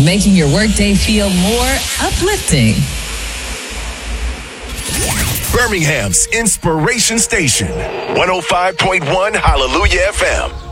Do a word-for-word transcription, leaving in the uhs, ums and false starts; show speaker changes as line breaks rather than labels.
making your workday feel more uplifting.
Birmingham's Inspiration Station, one oh five point one Hallelujah F M.